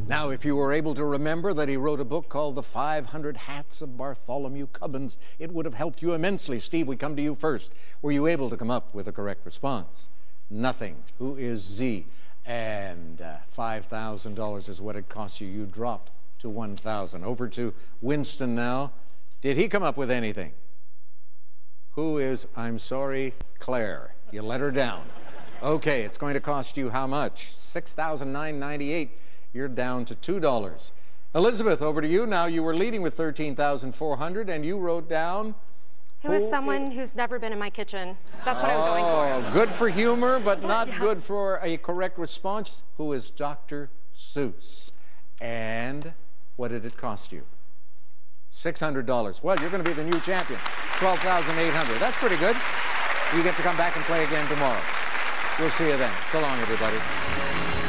Now, if you were able to remember that he wrote a book called The 500 Hats of Bartholomew Cubbins, it would have helped you immensely. Steve, we come to you first. Were you able to come up with a correct response? Nothing. Who is Z? And $5,000 is what it costs you. You drop to $1,000. Over to Winston now. Did he come up with anything? Who is, I'm sorry, Claire? You let her down. Okay, it's going to cost you how much? $6,998. You're down to $2. Elizabeth, over to you. Now, you were leading with $13,400, and you wrote down... Who is someone who's never been in my kitchen. That's what I was going for. Good for humor, but not good for a correct response. Who is Dr. Seuss? And what did it cost you? $600. Well, you're going to be the new champion. $12,800. That's pretty good. You get to come back and play again tomorrow. We'll see you then. So long, everybody.